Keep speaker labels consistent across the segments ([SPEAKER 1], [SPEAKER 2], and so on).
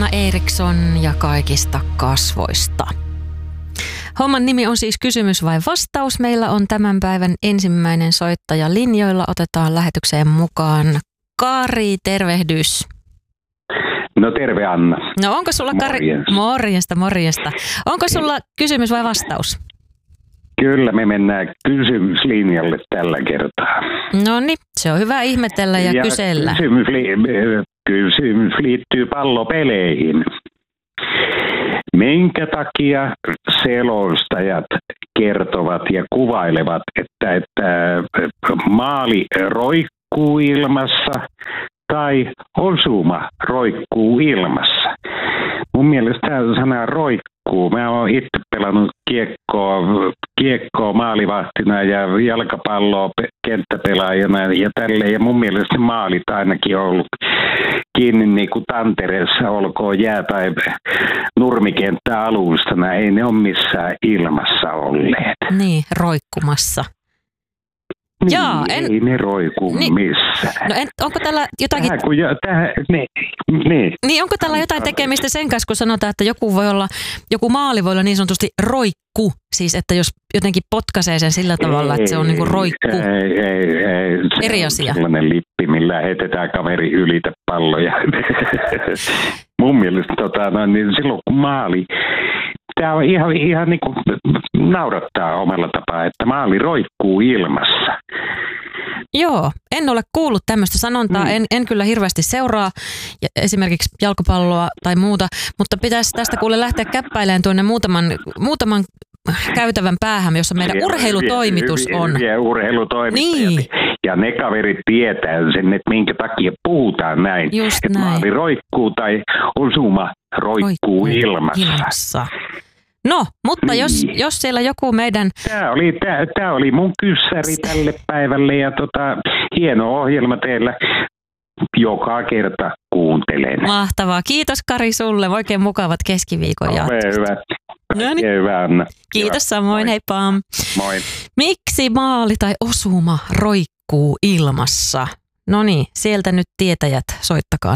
[SPEAKER 1] Johanna Eriksson ja kaikista kasvoista. Homman nimi on siis kysymys vai vastaus. Meillä on tämän päivän ensimmäinen soittaja linjoilla. Otetaan lähetykseen mukaan Kari, tervehdys.
[SPEAKER 2] No terve Anna.
[SPEAKER 1] No onko sulla Kari? Morjesta. Onko sulla kysymys vai vastaus?
[SPEAKER 2] Kyllä me mennään kysymyslinjalle tällä kertaa.
[SPEAKER 1] No niin, se on hyvä ihmetellä ja kysellä.
[SPEAKER 2] Kysymys liittyy pallopeleihin. Minkä takia selostajat kertovat ja kuvailevat, että maali roikkuu ilmassa tai osuma roikkuu ilmassa? Mun mielestä tämä sana roikkuu. Mä oon itse pelannut kiekkoa maalivahtina ja jalkapalloa kenttäpelaajana ja tälleen. Ja mun mielestä maalit ainakin on ollut kiinni niin kuin tantereessa, olkoon jää- tai nurmikenttä alustana. Ei ne ole missään ilmassa olleet.
[SPEAKER 1] Niin, roikkumassa.
[SPEAKER 2] Niin, ei ne roiku missään.
[SPEAKER 1] No onko tällä jotakin... Niin, onko tällä jotain tekemistä sen kanssa, kun sanotaan, että joku maali voi olla niin sanotusti roikku, siis että jos jotenkin potkaisee sen sillä tavalla, että se on niin kuin roikku.
[SPEAKER 2] Ei.
[SPEAKER 1] Eri asia.
[SPEAKER 2] Sellainen lippi, millä heitetään kaveri ylitä palloja. Mun mielestä niin silloin kun maali... Tämä on ihan niin kuin naurattaa omalla tapaa, että maali roikkuu ilmassa.
[SPEAKER 1] Joo, en ole kuullut tämmöistä sanontaa, en kyllä hirveästi seuraa esimerkiksi jalkapalloa tai muuta, mutta pitäisi tästä kuule lähteä käppäilemään tuonne muutaman käytävän päähän, jossa meidän urheilutoimitus on.
[SPEAKER 2] Hyviä urheilutoimittajia. Niin. Ja ne kaverit tietää sen, että minkä takia puhutaan näin.
[SPEAKER 1] Just
[SPEAKER 2] että
[SPEAKER 1] näin.
[SPEAKER 2] Maali roikkuu tai osuma roikkuu ilmassa.
[SPEAKER 1] No, mutta jos siellä joku meidän...
[SPEAKER 2] Tämä oli mun kyssäri tälle päivälle ja hieno ohjelma teillä. Joka kerta kuuntelen.
[SPEAKER 1] Mahtavaa. Kiitos Kari sulle. Oikein mukavat keskiviikon jatkot.
[SPEAKER 2] Hyvä.
[SPEAKER 1] Noniin.
[SPEAKER 2] Hyvä Anna.
[SPEAKER 1] Kiitos samoin. Heippa.
[SPEAKER 2] Moi.
[SPEAKER 1] Miksi maali tai osuma roikkuu ilmassa? No niin, sieltä nyt tietäjät soittakaa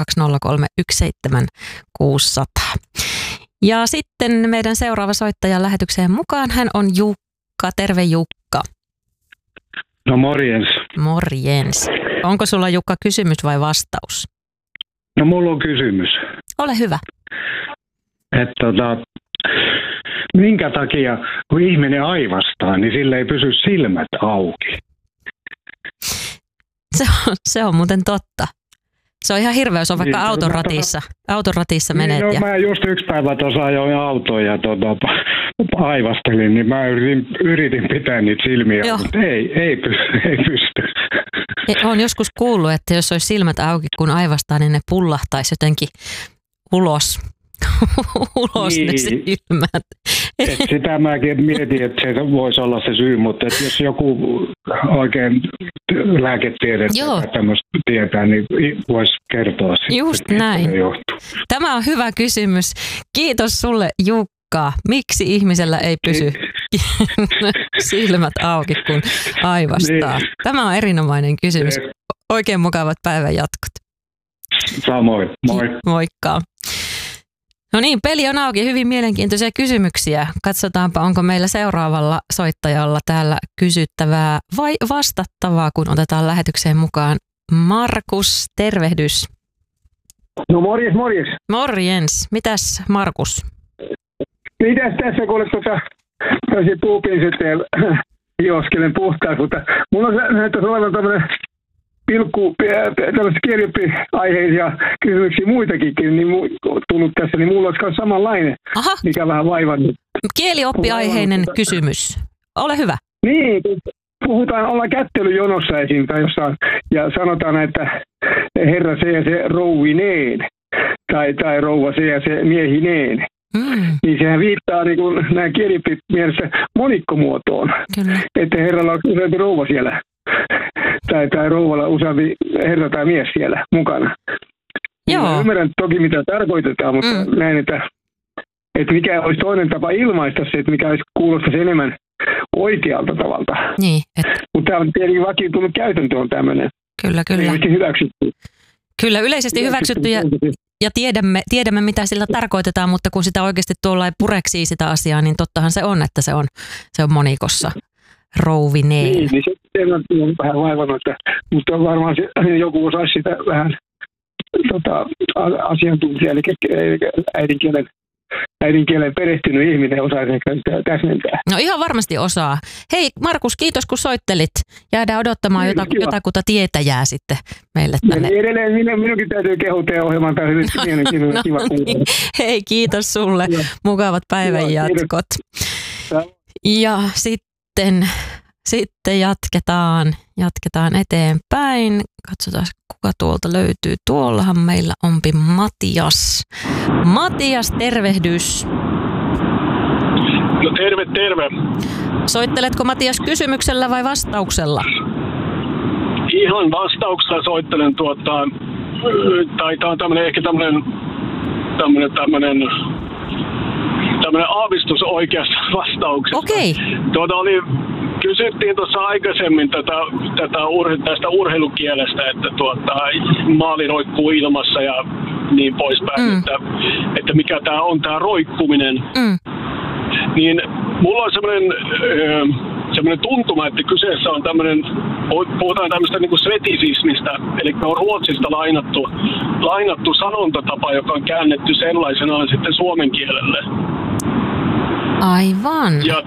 [SPEAKER 1] 020317600. Ja sitten meidän seuraava soittaja lähetykseen mukaan, hän on Jukka. Terve Jukka.
[SPEAKER 3] No morjens.
[SPEAKER 1] Morjens. Onko sulla Jukka kysymys vai vastaus?
[SPEAKER 3] No mulla on kysymys.
[SPEAKER 1] Ole hyvä.
[SPEAKER 3] Että minkä takia kun ihminen aivastaa, niin sillä ei pysy silmät auki?
[SPEAKER 1] Se on muuten totta. Se on ihan hirveä, jos on vaikka autoratissa menet.
[SPEAKER 3] Niin, mä just yksi päivä tuossa ajoin autoon ja aivastelin, niin mä yritin pitää niitä silmiä, mutta ei pysty.
[SPEAKER 1] Olen joskus kuullut, että jos olisi silmät auki, kun aivastaa, niin ne pullahtaisi jotenkin ulos niin. Ne silmät.
[SPEAKER 3] Sitä mäkin mietin, että se voisi olla se syy, mutta että jos joku oikein lääketiedettä tai tämmöistä tietää, niin voisi kertoa sitten.
[SPEAKER 1] Just näin. Tämä on hyvä kysymys. Kiitos sulle Jukka. Miksi ihmisellä ei pysy silmät auki, kun aivastaa? Niin. Tämä on erinomainen kysymys. Oikein mukavat päivän jatkot.
[SPEAKER 3] Samoin. Moi.
[SPEAKER 1] Moikka. No niin, peli on auki. Hyvin mielenkiintoisia kysymyksiä. Katsotaanpa, onko meillä seuraavalla soittajalla täällä kysyttävää vai vastattavaa, kun otetaan lähetykseen mukaan. Markus, tervehdys.
[SPEAKER 4] No morjes.
[SPEAKER 1] Morjens. Mitäs Markus?
[SPEAKER 4] Mitäs tässä, kun olet täysin puupin sitten hioskelen puhtaasti, mutta mulla näyttäisi olevan tämmöinen tämmöisiä kielioppiaiheisia kysymyksiä muitakin, niin tullut tässä, niin mulla olisi samanlainen, mikä vähän vaivannut.
[SPEAKER 1] Kielioppiaiheinen kysymys. Ole hyvä.
[SPEAKER 4] Niin, ollaan kättelyjonossa esim. Tai jossain, ja sanotaan, että herra se ja se rouvineen, tai rouva se ja se miehineen. Niin sehän viittaa niin kuin näin kielipimielessä monikkomuotoon. Kyllä. Että herralla on useampi rouva siellä. Tai rouvalla useampi herra tai mies siellä mukana. Joo. Ymmärrän toki mitä tarkoitetaan, mutta näin, että mikä olisi toinen tapa ilmaista se, että mikä olisi kuulostaisi enemmän oikealta tavalta.
[SPEAKER 1] Niin.
[SPEAKER 4] Mutta tämä on tietenkin vakiintunut käytäntö on tämmöinen.
[SPEAKER 1] Kyllä.
[SPEAKER 4] Yleisesti hyväksytty.
[SPEAKER 1] Kyllä, yleisesti hyväksytty ja tiedämme, mitä sillä tarkoitetaan, mutta kun sitä oikeasti tuolla ei pureksii sitä asiaa, niin tottahan se on, että se on monikossa rouvineen.
[SPEAKER 4] Niin se on vähän vaivannut, mutta varmaan joku osaisi sitä vähän asiantuntija, eli äidinkielen perehtynyt ihminen osaisi täsmentää.
[SPEAKER 1] No ihan varmasti osaa. Hei Markus, kiitos kun soittelit. Jäädään odottamaan jotakuta tietäjää sitten meille tänne.
[SPEAKER 4] Edelleen minunkin täytyy kehua ohjelman tai hyvin mielenkiintoinen kiva kuulla.
[SPEAKER 1] Hei, kiitos sulle. Mukavat päivän jatkot. Ja sitten jatketaan eteenpäin. Katsotaan, kuka tuolta löytyy. Tuollahan meillä onpi Matias. Matias, tervehdys.
[SPEAKER 5] No terve.
[SPEAKER 1] Soitteletko Matias kysymyksellä vai vastauksella?
[SPEAKER 5] Ihan vastauksella soittelen tai tää on tämmönen aavistus oikeassa vastauksessa.
[SPEAKER 1] Okei.
[SPEAKER 5] Kysyttiin tuossa aikaisemmin tästä urheilukielestä, että maali roikkuu ilmassa ja niin poispäin, että mikä tämä on tämä roikkuminen. Niin mulla on semmoinen tuntuma, että kyseessä on puhutaan tämmöistä niin kuin svetisismistä, eli on Ruotsista lainattu sanontatapa, joka on käännetty sellaisenaan sitten suomen kielelle.
[SPEAKER 1] Aivan.
[SPEAKER 5] Ja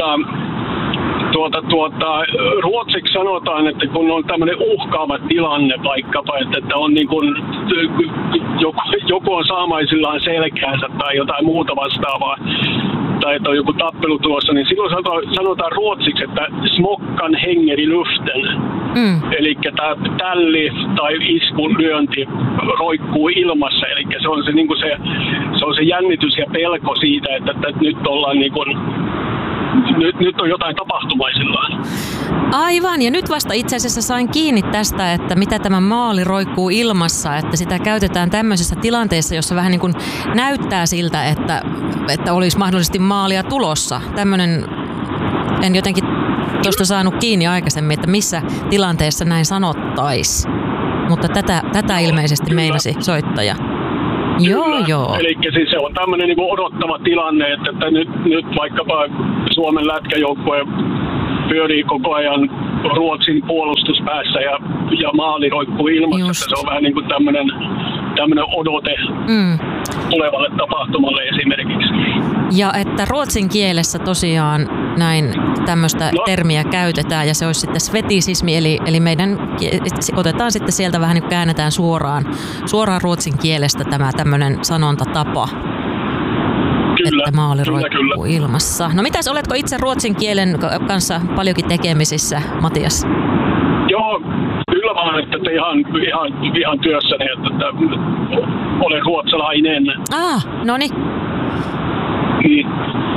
[SPEAKER 5] ruotsiksi sanotaan, että kun on tämmöinen uhkaava tilanne vaikkapa, että on niin kuin, joku on saamaisillaan selkäänsä tai jotain muuta vastaavaa, tai että on joku tappelu tulossa, niin silloin sanotaan ruotsiksi, että smockan hänger i luften. Eli tämä tälli tai iskun lyönti roikkuu ilmassa, eli se on se jännitys ja pelko siitä, että nyt ollaan niin kuin nyt on jotain tapahtumaisillaan.
[SPEAKER 1] Aivan, ja nyt vasta itse asiassa sain kiinni tästä, että mitä tämä maali roikkuu ilmassa, että sitä käytetään tämmöisessä tilanteessa, jossa vähän niin kuin näyttää siltä, että olisi mahdollisesti maalia tulossa. Tämmöinen, en jotenkin tuosta saanut kiinni aikaisemmin, että missä tilanteessa näin sanottaisi. Mutta tätä ilmeisesti meinasi soittaja. Joo.
[SPEAKER 5] Eli siis se on tämmöinen niin kuin odottava tilanne, että nyt vaikkapa Suomen lätkäjoukkue pyörii koko ajan Ruotsin puolustuspäässä ja maali roikkuu ilmassa. Se on vähän niin kuin tämmöinen odote tulevalle tapahtumalle esimerkiksi.
[SPEAKER 1] Ja että ruotsin kielessä tosiaan näin tämmöistä termiä käytetään ja se olisi sitten svetisismi, eli meidän otetaan sitten sieltä vähän niin kuin käännetään suoraan ruotsin kielestä tämä tämmöinen sanontatapa. Kyllä, että maali roikkuu ilmassa. No mitäs, oletko itse ruotsin kielen kanssa paljonkin tekemisissä, Matias?
[SPEAKER 5] Joo, kyllä vaan, että ihan työssäni, että olen ruotsalainen.
[SPEAKER 1] Noniin.
[SPEAKER 5] Niin.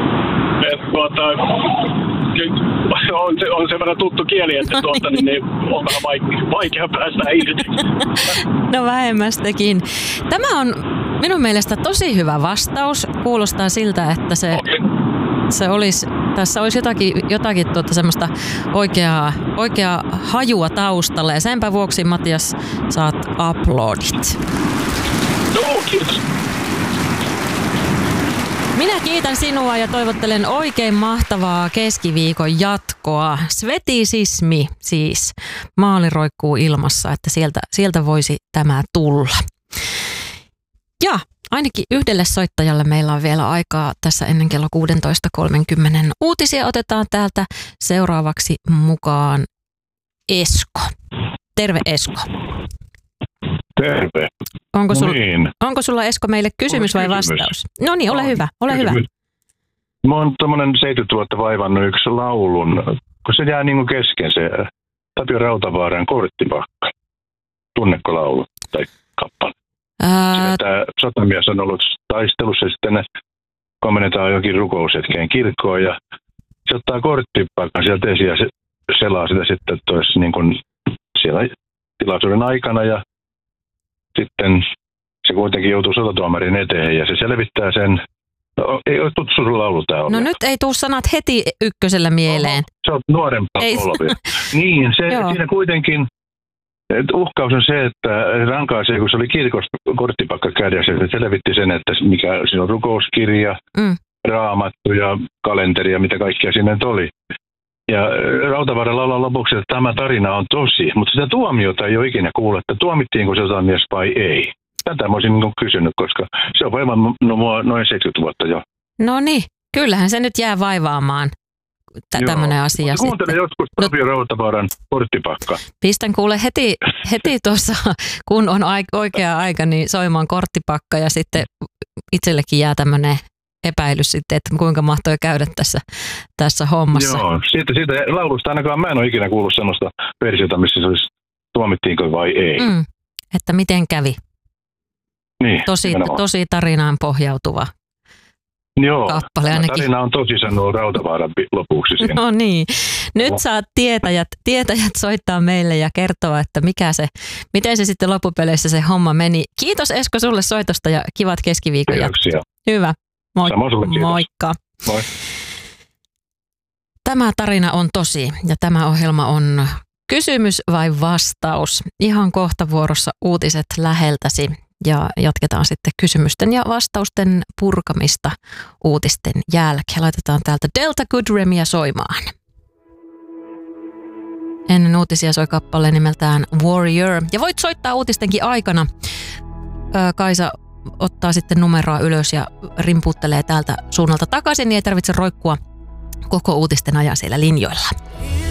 [SPEAKER 5] On sen verran tuttu kieli, että niin on vähän vaikea päästä irti.
[SPEAKER 1] No vähemmästäkin. Tämä on minun mielestä tosi hyvä vastaus. Kuulostaa siltä, että tässä olisi jotakin semmoista oikeaa hajua taustalla. Ja senpä vuoksi, Matias, saat aplodit.
[SPEAKER 5] Joo, kiitos.
[SPEAKER 1] Minä kiitän sinua ja toivottelen oikein mahtavaa keskiviikon jatkoa. Svetisismi siis. Maali roikkuu ilmassa, että sieltä voisi tämä tulla. Ja ainakin yhdelle soittajalle meillä on vielä aikaa tässä ennen kello 16.30. Uutisia otetaan täältä seuraavaksi mukaan Esko. Terve Esko.
[SPEAKER 6] Terve.
[SPEAKER 1] Onko sulla Esko meille kysymys vai vastaus? No niin, ole hyvä.
[SPEAKER 6] Mä oon tommonen 70 vuotta vaivannut yksi laulun, kun se jää niinku kesken se Tapio Rautavaaren Korttipakka. Tunnetko laulu tai kappale? Tämä sotamies on ollut taistelussa ja sitten komennetaan jokin rukoushetkeen kirkkoon ja se ottaa korttipakkan sieltä esiin ja se selaa sitä sitten, että olisi niin kuin siellä tilaisuuden aikana ja sitten se kuitenkin joutuu sotatuomarin eteen ja se selvittää sen. No, ei ole tuttu sun laulu tää ole.
[SPEAKER 1] No nyt ei tuu sanat heti ykkösellä mieleen.
[SPEAKER 6] Se on nuorempaa polvia. Niin, siinä kuitenkin Uhkaus on se, että rankaisee, kun se oli kirkoskorttipakka kädessä, se selvitti sen, että mikä siinä on rukouskirja, raamattu ja kalenteri ja mitä kaikkea siinä nyt oli. Ja Rautavaara laulaa lopuksi, että tämä tarina on tosi, mutta sitä tuomiota ei ole ikinä kuullut, että tuomittiinko se sotamies vai ei. Tätä mä olisin niin kysynyt, koska se on vaivannut noin 70 vuotta jo.
[SPEAKER 1] No niin, kyllähän se nyt jää vaivaamaan. Tämmöinen asia.
[SPEAKER 6] Kuuntele joskus Tapio Rautavaaran korttipakka.
[SPEAKER 1] Pistän kuule heti tuossa, kun on oikea aika, niin soimaan korttipakka ja sitten itsellekin jää tämmöinen epäilys sitten, että kuinka mahtoi käydä tässä hommassa.
[SPEAKER 6] Joo, siitä laulusta ainakaan mä en ole ikinä kuullut sellaista versiota, missä se olisi tuomittiinko vai ei.
[SPEAKER 1] Että miten kävi.
[SPEAKER 6] Niin,
[SPEAKER 1] tosi tarinaan pohjautuva.
[SPEAKER 6] Joo,
[SPEAKER 1] kappale ainakin.
[SPEAKER 6] Tarina on tosi, sanoo Rautavaaran lopuksi siinä.
[SPEAKER 1] No niin, nyt saat tietäjät soittaa meille ja kertoa, että miten se sitten loppupeleissä se homma meni. Kiitos Esko sulle soitosta ja kivat keskiviikon
[SPEAKER 6] jatkot.
[SPEAKER 1] Hyvä, moikka.
[SPEAKER 6] Moi.
[SPEAKER 1] Tämä tarina on tosi ja tämä ohjelma on kysymys vai vastaus. Ihan kohta vuorossa uutiset läheltäsi. Ja jatketaan sitten kysymysten ja vastausten purkamista uutisten jälkeen. Laitetaan täältä Delta Goodremia soimaan. Ennen uutisia soi kappale nimeltään Warrior. Ja voit soittaa uutistenkin aikana. Kaisa ottaa sitten numeroa ylös ja rimputtelee täältä suunnalta takaisin, niin ei tarvitse roikkua koko uutisten ajan siellä linjoilla.